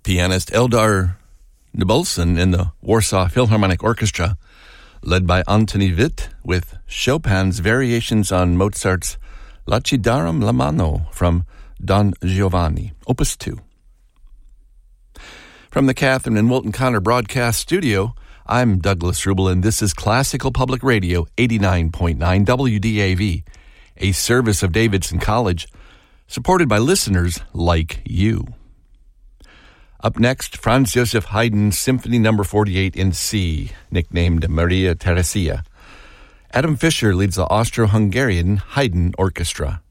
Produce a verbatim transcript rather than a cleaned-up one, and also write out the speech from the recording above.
Pianist Eldar Nibelson in the Warsaw Philharmonic Orchestra, led by Antoni Witt, with Chopin's variations on Mozart's Lacidarum la mano from Don Giovanni, Opus two. From the Catherine and Wilton Connor Broadcast Studio, I'm Douglas Rubel, and this is Classical Public Radio eighty-nine point nine W D A V, a service of Davidson College, supported by listeners like you. Up next, Franz Joseph Haydn's Symphony Number forty-eight in C, nicknamed Maria Theresia. Adam Fischer leads the Austro-Hungarian Haydn Orchestra.